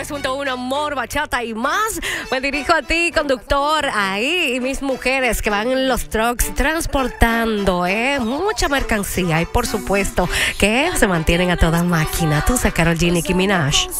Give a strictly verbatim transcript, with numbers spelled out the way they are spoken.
diez punto uno, amor, bachata y más. Me dirijo a ti, conductor, ahí, y mis mujeres que van en los trucks transportando eh, mucha mercancía y por supuesto que se mantienen a toda máquina. Tú, Karol G, Nicki Minaj.